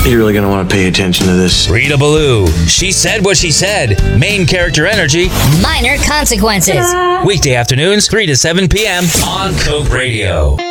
You're really going to want to pay attention to this. Rita Ballou. She said what she said. Main character energy. Minor consequences. Weekday afternoons, 3 to 7 p.m. on Coke Radio.